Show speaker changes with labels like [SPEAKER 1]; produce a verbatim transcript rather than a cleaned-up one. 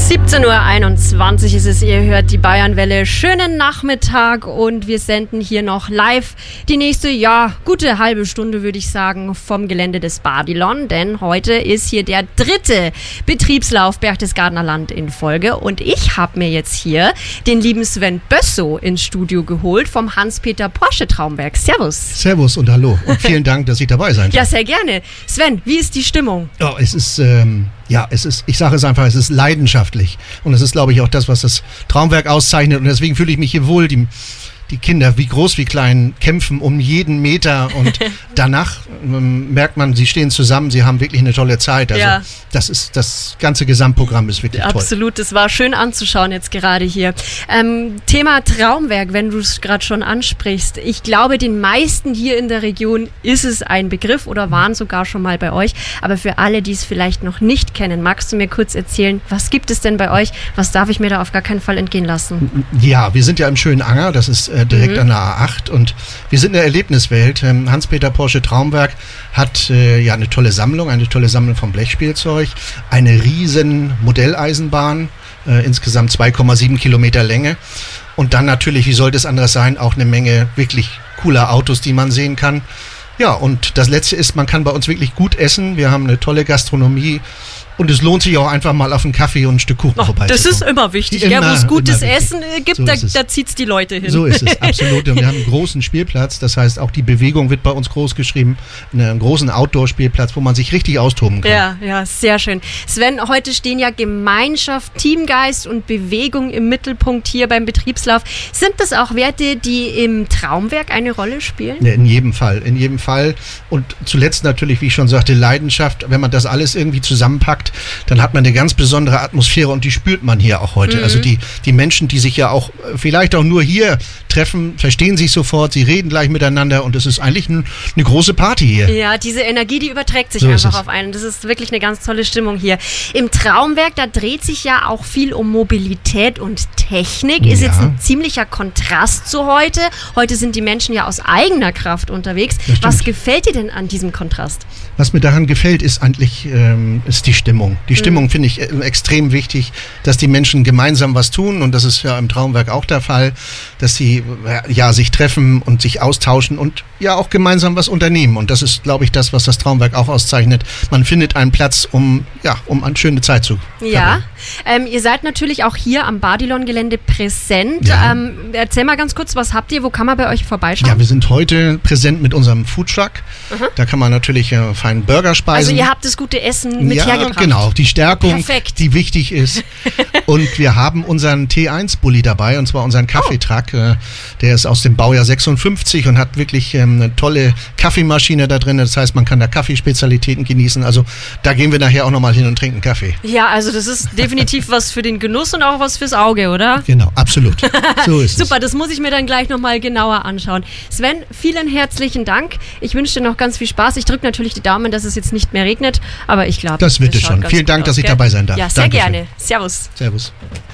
[SPEAKER 1] siebzehn Uhr einundzwanzig ist es, ihr hört die Bayernwelle. Schönen Nachmittag und wir senden hier noch live die nächste, ja, gute halbe Stunde, würde ich sagen, vom Gelände des Babylon, denn heute ist hier der dritte Betriebslauf Berchtesgadener Land in Folge und ich habe mir jetzt hier den lieben Sven Bössow ins Studio geholt vom Hans-Peter Porsche Traumberg. Servus.
[SPEAKER 2] Servus und hallo und vielen Dank, dass ich dabei sein darf.
[SPEAKER 1] Ja, sehr gerne. Sven, wie ist die Stimmung?
[SPEAKER 2] Oh, es ist, ähm, ja, es ist, ich sage es einfach, es ist leidenschaftlich. Und es ist, glaube ich, auch das, was das Traumwerk auszeichnet. Und deswegen fühle ich mich hier wohl. Die, die Kinder, wie groß, wie klein, kämpfen um jeden Meter. Und danach ähm, merkt man, sie stehen zusammen, sie haben wirklich eine tolle Zeit. Also
[SPEAKER 1] ja.
[SPEAKER 2] das ist, das ganze Gesamtprogramm ist wirklich toll.
[SPEAKER 1] Absolut, das war schön anzuschauen jetzt gerade hier. Ähm, Thema Traumwerk, wenn du es gerade schon ansprichst. Ich glaube, den meisten hier in der Region ist es ein Begriff oder waren sogar schon mal bei euch. Aber für alle, die es vielleicht noch nicht kennen, magst du mir kurz erzählen, was gibt es denn bei euch? Was darf ich mir da auf gar keinen Fall entgehen lassen?
[SPEAKER 2] Ja, wir sind ja im schönen Anger, das ist äh, direkt mhm. an der A acht und wir sind in der Erlebniswelt. Ähm, Hans-Peter Porsche Traumberg hat äh, ja eine tolle Sammlung, eine tolle Sammlung von Blechspielzeug, eine riesen Modelleisenbahn, äh, insgesamt zwei Komma sieben Kilometer Länge und dann natürlich, wie sollte es anders sein, auch eine Menge wirklich cooler Autos, die man sehen kann. Ja, und das Letzte ist, man kann bei uns wirklich gut essen, wir haben eine tolle Gastronomie. Und es lohnt sich auch einfach mal auf einen Kaffee und ein Stück Kuchen vorbeizukommen.
[SPEAKER 1] Das ist immer wichtig,
[SPEAKER 2] immer,
[SPEAKER 1] wo es gutes Essen gibt,
[SPEAKER 2] so
[SPEAKER 1] da, da zieht es die Leute hin.
[SPEAKER 2] So ist es, absolut. Und wir haben einen großen Spielplatz, das heißt auch die Bewegung wird bei uns groß geschrieben, einen großen Outdoor-Spielplatz, wo man sich richtig austoben kann.
[SPEAKER 1] Ja, ja, sehr schön. Sven, heute stehen ja Gemeinschaft, Teamgeist und Bewegung im Mittelpunkt hier beim Betriebslauf. Sind das auch Werte, die im Traumwerk eine Rolle spielen?
[SPEAKER 2] Ja, in jedem Fall, in jedem Fall. Und zuletzt natürlich, wie ich schon sagte, Leidenschaft. Wenn man das alles irgendwie zusammenpackt, dann hat man eine ganz besondere Atmosphäre und die spürt man hier auch heute. Mhm. Also die, die Menschen, die sich ja auch vielleicht auch nur hier treffen, verstehen sich sofort, sie reden gleich miteinander und es ist eigentlich ein, eine große Party hier.
[SPEAKER 1] Ja, diese Energie, die überträgt sich
[SPEAKER 2] so
[SPEAKER 1] einfach auf einen. Das ist wirklich eine ganz tolle Stimmung hier. Im Traumwerk, da dreht sich ja auch viel um Mobilität und Technik. Ist ja jetzt ein ziemlicher Kontrast zu heute. Heute sind die Menschen ja aus eigener Kraft unterwegs. Was gefällt dir denn an diesem Kontrast?
[SPEAKER 2] Was mir daran gefällt, ist eigentlich ähm, ist die Stimmung. Die Stimmung mhm. finde ich äh, extrem wichtig, dass die Menschen gemeinsam was tun und das ist ja im Traumwerk auch der Fall, dass sie äh, ja sich treffen und sich austauschen und ja auch gemeinsam was unternehmen und das ist, glaube ich, das, was das Traumwerk auch auszeichnet. Man findet einen Platz, um ja um eine schöne Zeit zu verbringen.
[SPEAKER 1] Ja, ähm, ihr seid natürlich auch hier am Babylon-Gelände präsent. Ja. Ähm, erzähl mal ganz kurz, was habt ihr? Wo kann man bei euch vorbeischauen?
[SPEAKER 2] Ja, wir sind heute präsent mit unserem Foodtruck. Mhm. Da kann man natürlich äh, feinen Burger speisen.
[SPEAKER 1] Also ihr habt das gute Essen mit
[SPEAKER 2] ja,
[SPEAKER 1] hergebracht.
[SPEAKER 2] Genau, die Stärkung,
[SPEAKER 1] Perfekt.
[SPEAKER 2] Die wichtig ist. Und wir haben unseren T eins Bulli dabei, und zwar unseren Kaffeetruck. Oh. Der ist aus dem Baujahr sechsundfünfzig und hat wirklich ähm, eine tolle Kaffeemaschine da drin. Das heißt, man kann da Kaffeespezialitäten genießen. Also da gehen wir nachher auch nochmal hin und trinken Kaffee.
[SPEAKER 1] Ja, also das ist definitiv was für den Genuss und auch was fürs Auge, oder?
[SPEAKER 2] Genau, absolut. So ist
[SPEAKER 1] Super,
[SPEAKER 2] es.
[SPEAKER 1] Das muss ich mir dann gleich nochmal genauer anschauen. Sven, vielen herzlichen Dank. Ich wünsche dir noch ganz viel Spaß. Ich drücke natürlich die Daumen, dass es jetzt nicht mehr regnet, aber ich glaube,
[SPEAKER 2] das wird es schon. Vielen Dank, dass ich dabei sein darf.
[SPEAKER 1] Ja, sehr
[SPEAKER 2] Dankeschön.
[SPEAKER 1] gerne. Servus.
[SPEAKER 2] Servus.